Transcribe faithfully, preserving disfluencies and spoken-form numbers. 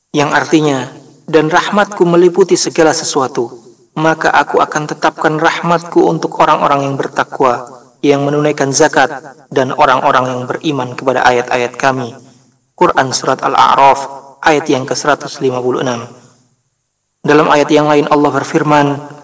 yang artinya, dan rahmatku meliputi segala sesuatu, maka aku akan tetapkan rahmatku untuk orang-orang yang bertakwa, yang menunaikan zakat, dan orang-orang yang beriman kepada ayat-ayat kami. Quran Surat Al-A'raf ayat yang ke seratus lima puluh enam. Dalam ayat yang lain Allah berfirman,